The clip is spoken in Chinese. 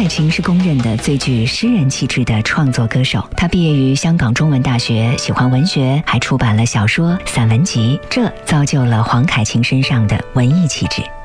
凯芹是公认的最具诗人气质的创作歌手，他毕业于香港中文大学，喜欢文学，还出版了小说、散文集，这造就了黄凯芹身上的文艺气质。